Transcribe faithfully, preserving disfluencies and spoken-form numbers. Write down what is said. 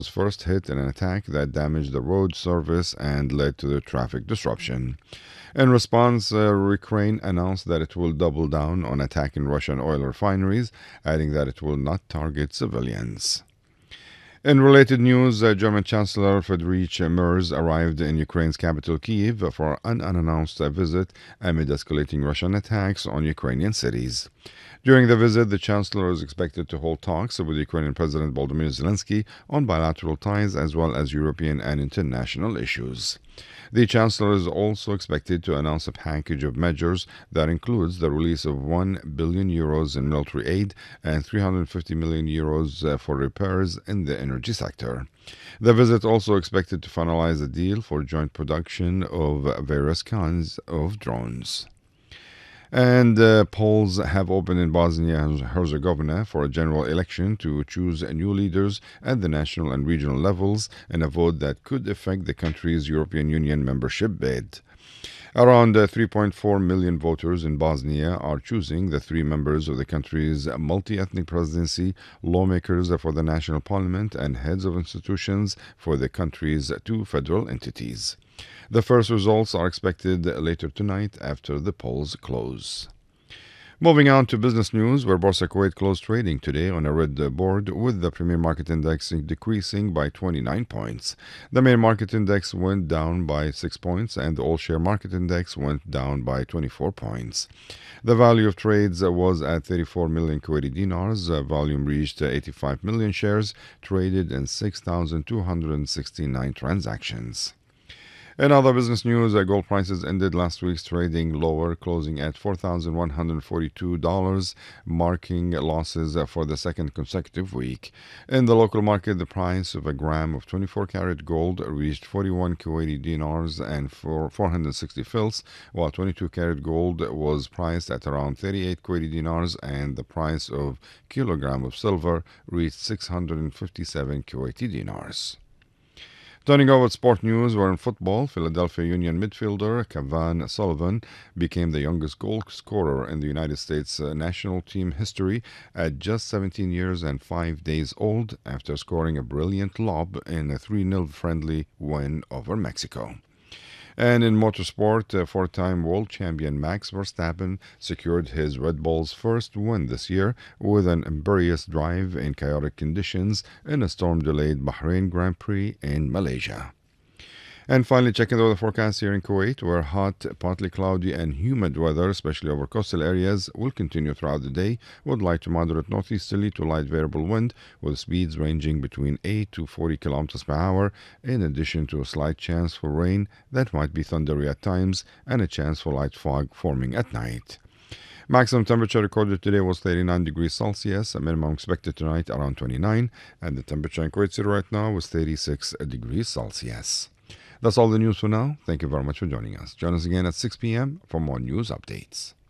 was first hit in an attack that damaged the road service and led to the traffic disruption. In response, uh, Ukraine announced that it will double down on attacking Russian oil refineries, adding that it will not target civilians. In related news, uh, German Chancellor Friedrich Merz arrived in Ukraine's capital Kyiv for an unannounced uh, visit amid escalating Russian attacks on Ukrainian cities. During the visit, the Chancellor is expected to hold talks with Ukrainian President Volodymyr Zelensky on bilateral ties as well as European and international issues. The Chancellor is also expected to announce a package of measures that includes the release of one billion euros in military aid and three hundred fifty million euros uh, for repairs in the energy sector. The visit also expected to finalize a deal for joint production of various kinds of drones. And uh, polls have opened in Bosnia and Herzegovina for a general election to choose new leaders at the national and regional levels in a vote that could affect the country's European Union membership bid. Around uh, three point four million voters in Bosnia are choosing the three members of the country's multi-ethnic presidency, lawmakers for the national parliament, and heads of institutions for the country's two federal entities. The first results are expected later tonight after the polls close. Moving on to business news, where Borsa Kuwait closed trading today on a red board with the premier market index decreasing by twenty-nine points. The main market index went down by six points and the all-share market index went down by twenty-four points. The value of trades was at thirty-four million Kuwaiti dinars. Volume reached eighty-five million shares, traded in six thousand two hundred sixty-nine transactions. In other business news, uh, gold prices ended last week's trading lower, closing at four thousand one hundred forty-two dollars, marking losses uh, for the second consecutive week. In the local market, the price of a gram of twenty-four karat gold reached forty-one Kuwaiti dinars and four hundred sixty fils, while twenty-two karat gold was priced at around thirty-eight Kuwaiti dinars, and the price of kilogram of silver reached six hundred fifty-seven Kuwaiti dinars. Turning over to sport news, where in football, Philadelphia Union midfielder Kevon Sullivan became the youngest goal scorer in the United States uh, national team history at just seventeen years and five days old after scoring a brilliant lob in a three nil friendly win over Mexico. And in motorsport, uh, four-time world champion Max Verstappen secured his Red Bull's first win this year with an imperious drive in chaotic conditions in a storm-delayed Bahrain Grand Prix in Malaysia. And finally, checking the weather forecast here in Kuwait, where hot, partly cloudy, and humid weather, especially over coastal areas, will continue throughout the day with light to moderate northeasterly to light variable wind, with speeds ranging between eight to forty kilometers per hour, in addition to a slight chance for rain that might be thundery at times, and a chance for light fog forming at night. Maximum temperature recorded today was thirty-nine degrees Celsius, a minimum expected tonight around twenty-nine, and the temperature in Kuwait City right now was thirty-six degrees Celsius. That's all the news for now. Thank you very much for joining us. Join us again at six p.m. for more news updates.